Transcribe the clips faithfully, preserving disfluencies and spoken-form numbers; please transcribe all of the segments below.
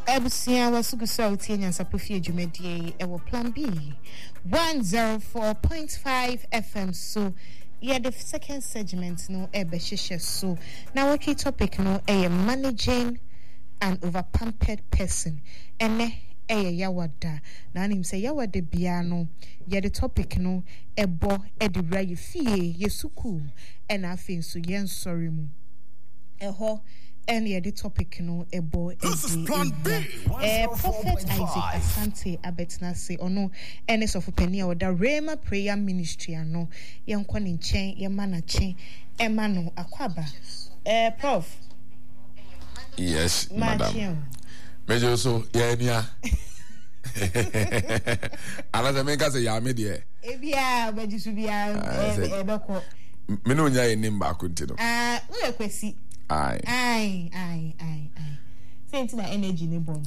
Ebusia wasugu sauti nyansapofi adwumadie ewo plan B one oh four point five F M. So yeah, the second segment no ebe shisha. So now what topic no a managing an overpampered person ene eye yawada na anim say yawade bia no ye the topic no ebo edira ye fie yesuku ena afin so yen sorry mu eho any the topic no ebo edi eh Prophet Isaac Asante abetna say ono ene so for penia or the Rhema prayer ministry ano yen kwa ne nchen ye mana chen e ma no akwaba eh prof. Yes, madam. Major so yeah nia. Ala me ka say ya me de. E bia bajisu bia e beko. Me no nya enim ba ko ntino. Ah, we kwesi. Aye. Aye, aye, aye, aye. Say into the energy ne bomb.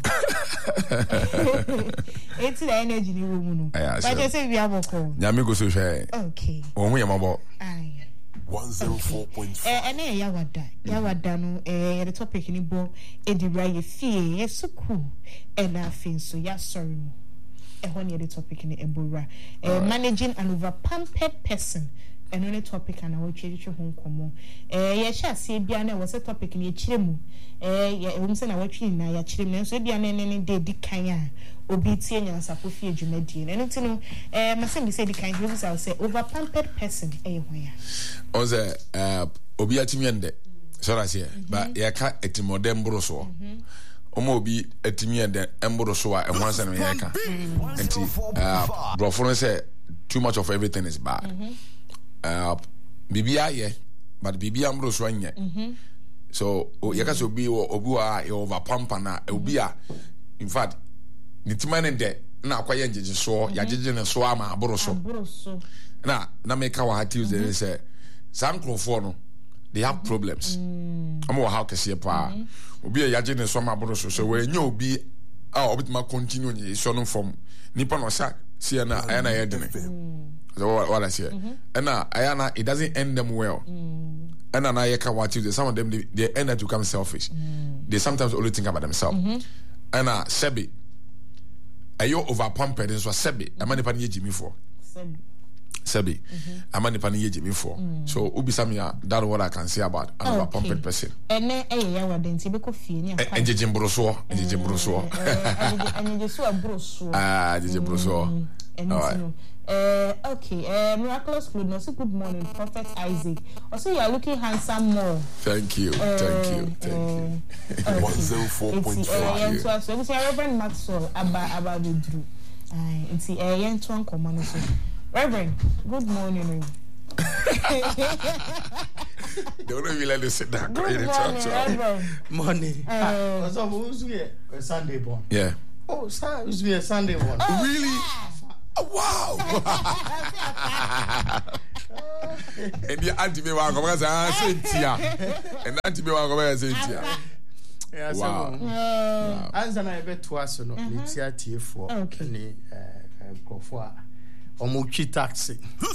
Into the energy ne wo mu no. But just say we have boko. Nya me go so hwe. Okay. Ohun ye mabo. Aye. one oh four point five. Eh, ene yawada. Yawada no eh the topic ni bo edibra ye fie ye suku e na afin so ya sorry mo. Eh ho ne the topic ni ebora. Eh managing an overpampered person. And on a topic and I will change your home come. Eh, yeah, shall see Biana was a topic in your chim. Eh, yeah, I'm saying I watch you now, your chim, so Biana any day, Dick Kaya, Obitian, and Sapofi, Jumedian. And it's no, eh, my son said the kind of I'll say over pampered person, eh, where. On the uh, Obiatimiende, so I say, but Yaka etimodem broso. Omo bi etimiende embroso and once and Yaka. And uh, Brofon said too much of everything is bad. Uh, Bibia ye, but Bibia Ambros one ye. So, Yakas will be Obua over Pampana, Obia. In fact, Nitiman de now quiet so, Yajin and Swama, Boroso. Now, Nameka Wahati they say, San Clofono, they have problems. I'm more how can see a pa. Obia Yajin and Swama Boroso, so when you be our bit more continuing, son from Nippon or Sack, Siena, and I had so what I say, mm-hmm. and now Ayana, it doesn't end them well. Mm. And then I can watch you. Some of them they, they end up to become selfish. Mm. They sometimes only think about themselves. Mm-hmm. And now Sebi, are you over pumped? And so Sebi, I'm not paying Jimmy for. Sebi, Sebi, I'm not paying Jimmy for. So Ubi Samia, that's what I can say about an over pumped person. And then eh, yeah, what then? Tibeco Fini and Jim Broso, and Jim Broso, and you saw a Broso. Ah, Jim Broso. And Uh, okay, uh, Miraculous Food. No, so good morning, Prophet Isaac. Also, you are looking handsome more. Thank you, uh, thank you, thank uh, you. Okay. one oh four point five. Uh, so, so, Reverend Maxwell, about about the Drew. Aye, it's the uh, young one command. Reverend, good morning. Don't even let us sit down. Good morning, Reverend. Morning. Uh, so, who's here? A Sunday born. Yeah. Oh, sir, who's here? Sunday born. Oh, really? Yeah. Wow! And the auntie me want come say Cynthia. And auntie me want come say Cynthia. Yeah, so answer na ebe to aso no le tia tie for ni eh kofo a omuchi taxi.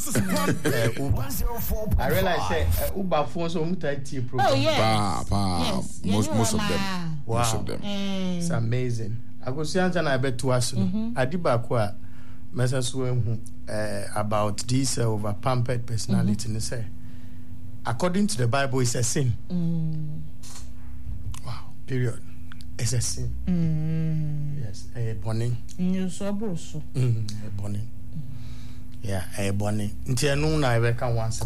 I realize say Uber phone so omuta tie program. Oh yes. Pa pa yes. most yes. most of them. Wow. Most of them. Mm. It's amazing. I go see answer na ebe to aso no. Adiba kwa message uh, about this uh, over pampered personality. Mm-hmm. Say, according to the Bible, it's a sin. Mm. Wow. Period. It's a sin. Mm. Yes. A bonnie. You so broso. Mm. A bonnie. Yeah. A bonnie. Until noon, I reckon once.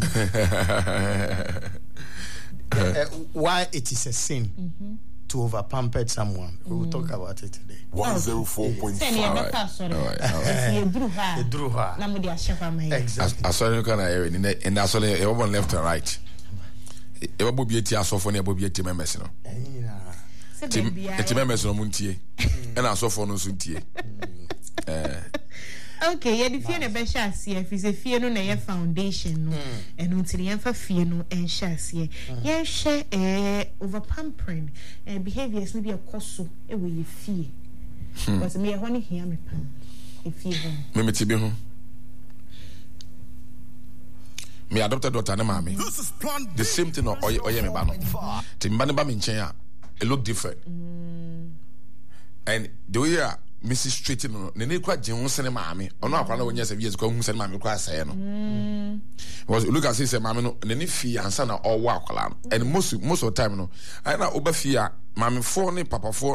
uh, why it is a sin mm-hmm. to over pampered someone? Mm. We will talk about it today. one oh four point five. They drew her. Exactly. I saw you can hear it, and I saw everyone left and right. Ever be a tea, so funny about be a team members, no. A team members no muntie, and I saw for no suntie. Okay, yeah, the fear the best chassis if is a fear no na foundation no, and until the for fear no and chassis. Yeah, share eh over pampering and behaviors no be a coso e we you fear. Because me I want to hear me pam. If you me me tibi ho. Me adopted daughter na mama. The same thing or or me ba no. Ti mba ne ba me nchen a it look different. and the way uh, Missus Straight no ne ne kwa gyen sene maame ono akwa na wonya seven years kwa hu sene maame kwa say no because look at say maame no ne ne fi ansa na owo akwala no and most most of the time no I na oba fi a maame fo ne papa fo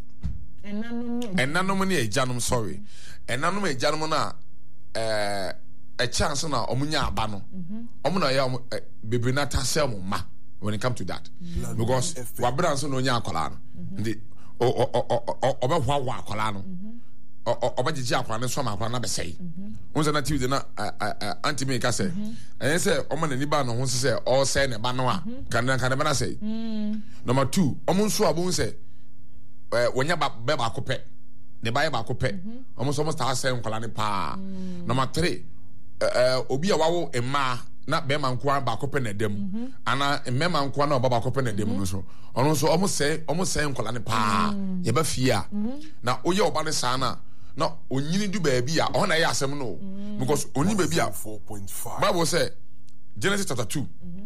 enanom ne ejanom sorry enanom ejanom na eh a chance na omunya aba no omo na ya bebre na tasel mo ma when it come to that because wa bra so no nya akwala no ndi o o o o be hwa wa akwala no o o be gigi akwala ne so ma akwala na be sei won na Tuesday na anti me ka say en say omo na ni ba no ho say all say ne ba no a kan kan be na say number two omo nso abon say eh wonya ba be ba ko pe ne ba ye ba ko pe omo so omo start say akwala ne pa number three eh obi a wawo emma na be man kwa ba ko pe na dem ana me man kwa na ba ba ko pe na dem no so ono so omo say omo say nkola ne pa ye ba fia na oye oba ne sana na onyini du ba bia o na ye asem no because oni ba bia Bible say Genesis chapter two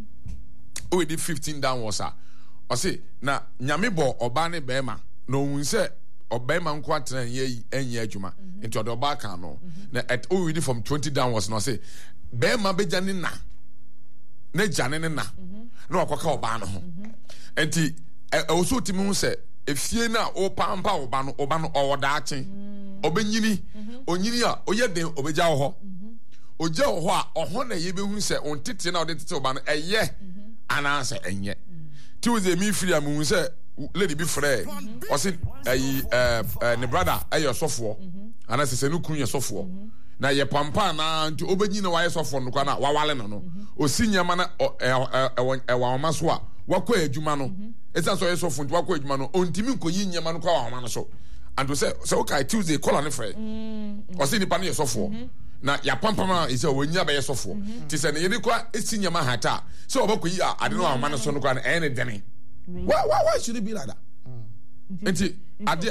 o we did fifteen downwards ah o say na nyame bo oba ne be ma na ohun say oba ma nko atena ye enye adwuma into the oba kan no na at o we did from twenty downwards no say be ma be jani na na jane ne na na wakwaka oba no ho enti also timi hu se efie na o pampa oba no oba no owoda achen obenyini onyini a oye den obeja wo ho oja wo ho a oho na ye behu se ontete na odete oba no eye ana se enye Tuesday mi free am hu se lady be free o se ayi eh ne brother ayo sofo ana se se no kunu ye sofo na ye pampa na nti obenyi na waye sofo no kwa na wawale no no osinyama na e wa maso a wakọ adwuma no esa so ye sofo nti wakọ adwuma no ontimi nkoyi nyama no kwa wa ma no so and to say so okay Tuesday call on free o se ni pa na ye sofo na ya pampa ma ise wonya ba ye sofo ti se ne ye kwa esinyama hata so obakoyi a ade no wa ma no so no kwa na e ne dene why why why should it be like that enti ade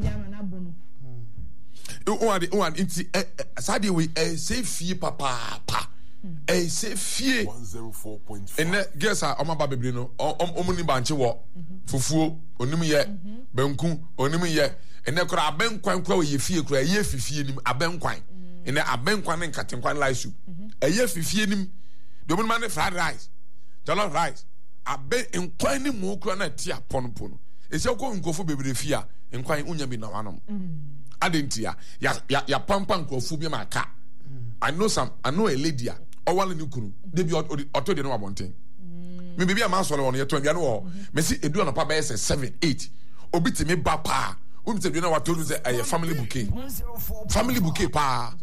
One, one, inti, sadi we, eh, say fie papa, pa, eh, say fie. one oh four point five. And guess I, Oma baby no, om omuni banchi wo, fufu, onimi ye, benku, onimi ye, and then kura aben kwan kwa ye fie kura ye fie nim aben kwan, and then aben kwan and katin kwan lai soup, a ye fie nim, the woman man fried rice, jollof rice, aben in kwan ni mo kura na tia pono pono. It's your go go for baby fia, and kwan unya bi na wanom. Adentia ya ya ya pampa nkrofo bi ma ka I know some I know a lady a owale ni kunu de bi oto de no abonten me bebi am asole won ye to bia no me si edu na pa ba say seven eight obi ti me ba pa obi ti na wato lu say a family bouquet family bouquet pa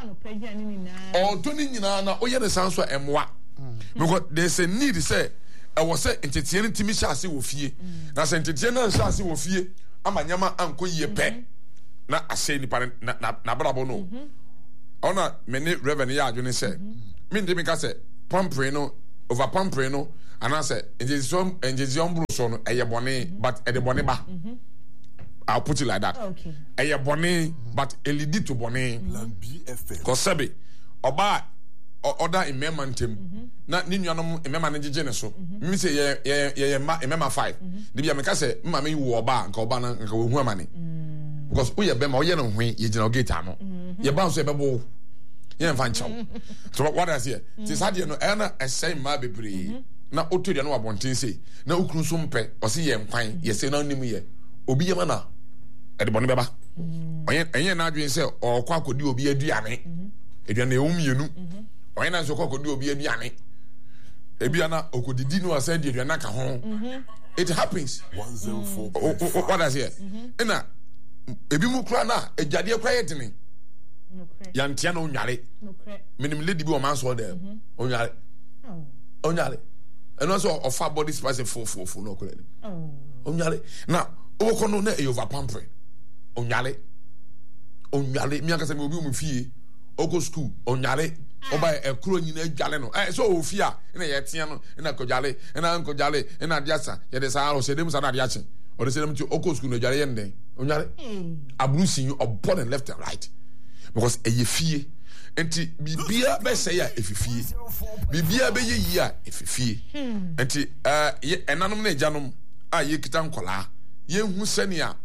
o to ni nyina na oye ne sanso emwa because there's a need say e was say entetie ni timi sha ase wo fie na say entetie na sha ase wo fie amanyama anko ye pe na ase ni pa na na brabo no ona many revenue ya adwene say me ndimi ka say pampre no over pampre no ana say enjeziom enjeziom bro so no eye bone but e de bone ba I'll put it like that okay eye bone but e lead to bone B F M cause sabe oba order in memantem na ni nuanom emema na jeje ne so mi say ye ye ye emema five de bia me ka say mama me wo oba nka oba na nka wo hu amane because we be ma oye no hwe ye gina gate ano ye ba so e be bo ye mfa nchaw so what I say ti sadie no e na esai ma bebre na oto de no abonten sei na okuru so mpe o se ye nkwan ye se na nim ye obi ye ma na e de bone beba oye enye na adwen say o kwa akodi obi aduane aduane e umienu oye na so kwa akodi obi aduane ebi ana okodidi no asa de aduane ka ho it happens one oh four point five what I say ena ebi mu kura na ejade kura yedene ya ntia na onware minim lady bi o man so there onware onware eno so ofa body spice full full full no kura onware na owoko no na e over pamper onware onware mi aka se me obi mu fie oko school onware oba e kuro nyina adwale no eh so ofia na ye tia no na kodwale na nkodwale na adiasa ye de sa aro se dem sa na adiache or the same to oko school no dwale yende onyare abrusi you upon and left and right because e ye fie enti bibia be say ya efifie bibia be ye yi a efifie enti eh enanom na ejanom a ye kita nkola ye hu sene a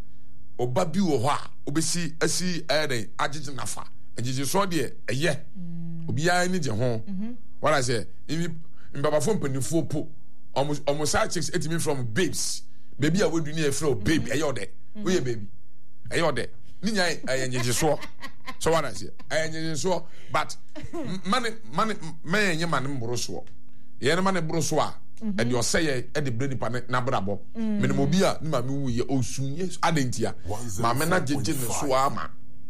oba bi wo ho a obesi asi ere agege nafa agege so de eye obi ya ni je ho what I say in baba fo mpanifo po almost almost side chicks etimi from babes baby a wodu ni e fro baby eye ode we baby eye ode ni nya agege so so what I say agege so but man man man nya man mboro so ye na man mboro so a e de oseye e de bredi pa na brabo me no obi a ni ma me wuye osunye adentia ma me na jeje ne so ama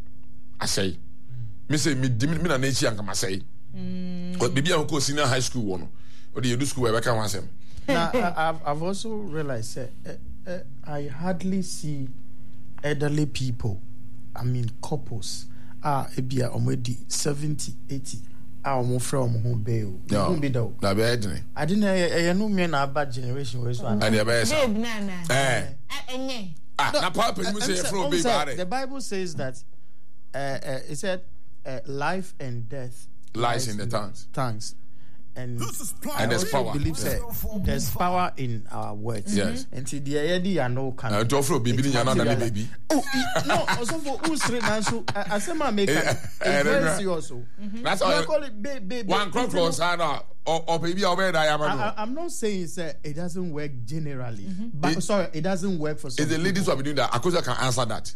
asey me say me di me na na echi anka masey ko bibi a ko senior high school wo no o de yedu school we ka wan sem. Now I've, I've also realized uh, uh, uh, I hardly see elderly people, I mean couples ah ebia already seventy eighty ah omo fra omo ho be o no be do na be edene I didn't eh no me na bad generation we so and e be say babe na na eh enye ah na papa you say from babe are the Bible says that uh, uh, it said uh, life and death lies in the tongues tongues and and there's power. Believe yeah. that there's power in our words. Yes. And to the idea you know can. Uh, to offer baby ni yana na baby. Oh no, also for who straight now so I say my make it very serious. That's all. I call it baby. One cross cross na or or baby over there am. I'm not saying say it doesn't work generally. But it, sorry, it doesn't work for some. Is the ladies who are doing that? Akosia can answer that.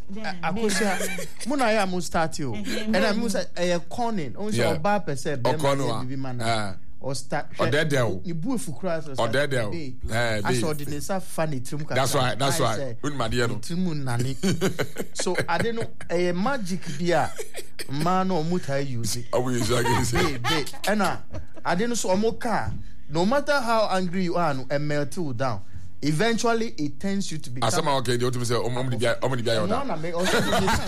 Akosia Muna ya mo start you. And I must say eh corning. Only so bad per se be man. Or start or dead devil. You boo for Christ or dead devil. Eh, I saw the nessa funny trim. That's why. That's why. Un madiano. Trimun nani. So I don't know a magic beer man or muta use it. I will use it. And I didn't so a car. No matter how angry you are and melt you down. Eventually, it tends you to become. Asama okay. The ultimate say, "Oh, mom, the guy, oh, the guy, oh, no, no, me also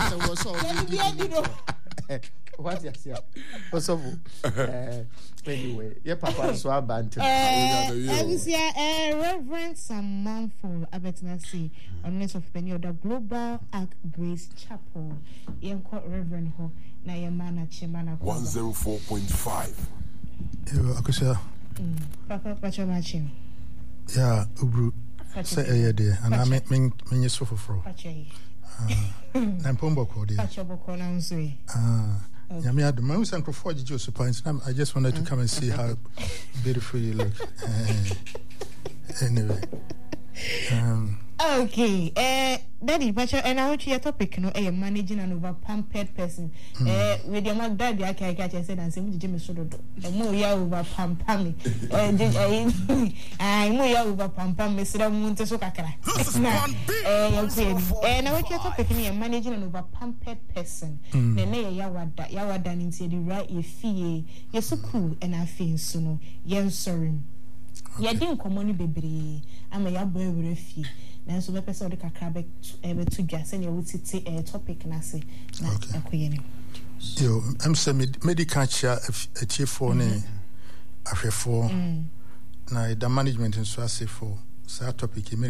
what you say? What's up? Anyway, yeah, Papa, so I banned him. I was here, Reverend Sam Manful, Abetanasi, on next of Penny, the Global Ark Grace Chapel. Young Reverend Ho, Nayamana Chimana. one oh four point five. Akusha. Papa, what's your matching? Yeah, Ubru. Say a day, and I mean, mean, you suffer for. I'm Pombo Cody. Ah. Yeah, me had the most uncle for Joseph Pines. I just wanted to come and see how beautiful you look. Uh, anyway. Um, okay. Uh, Daddy, but and I want your topic, you know, a managing an over pampered person. Uh, with your mother, daddy, I can catch I said, and say, Jimmy Sodo, the more you over pampami. I know you over pampam, Mister Montesokaka. And I want your topic, a managing an over pampered person. The nay Yawada, Yawadan into the right, your fee, you're so cool, and I feel so no, yes, sorry. Ya din komoni bebre ama ya boy we refi na so be person de kakra be e to dwa se na we titi e topic na se na akoye ni yo am say medical chair a chief for ne ahwefo na the management in so say for sa topic